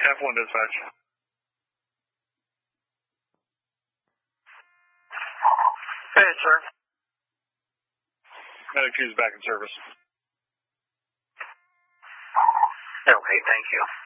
F1 dispatch. Hey, sir. Medic 2 is back in service. Okay, thank you.